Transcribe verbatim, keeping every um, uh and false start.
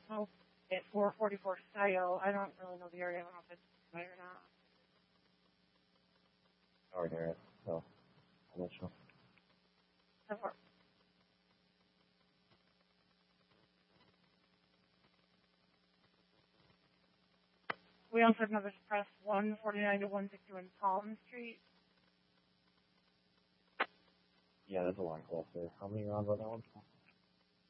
Oh, at four forty-four Scioto. I don't really know the area. I don't know if it's right or not. Or near it, so I'm not sure. So far. We also have another press one forty-nine to one sixty-one Palm Street. Yeah, that's a lot closer. How many rounds on that one?